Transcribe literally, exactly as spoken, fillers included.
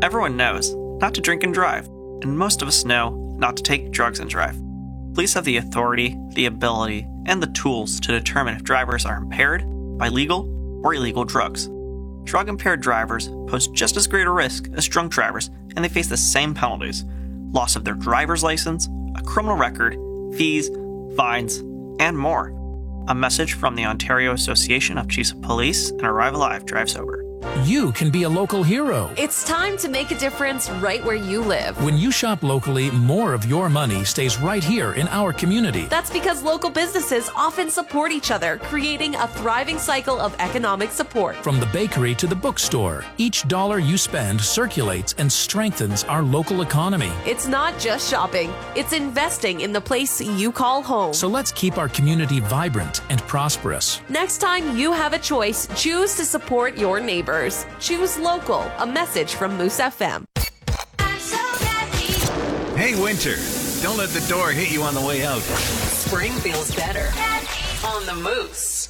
Everyone knows not to drink and drive, and most of us know not to take drugs and drive. Police have the authority, the ability, and the tools to determine if drivers are impaired by legal or illegal drugs. Drug-impaired drivers pose just as great a risk as drunk drivers, and they face the same penalties: loss of their driver's license, a criminal record, fees, fines, and more. A message from the Ontario Association of Chiefs of Police and Arrive Alive Drive Sober. You can be a local hero. It's time to make a difference right where you live. When you shop locally, more of your money stays right here in our community. That's because local businesses often support each other, creating a thriving cycle of economic support. From the bakery to the bookstore, each dollar you spend circulates and strengthens our local economy. It's not just shopping, it's investing in the place you call home. So let's keep our community vibrant and prosperous. Next time you have a choice, choose to support your neighbors. Choose local. A message from Moose F M. Hey, Winter, don't let the door hit you on the way out. Spring feels better on the Moose.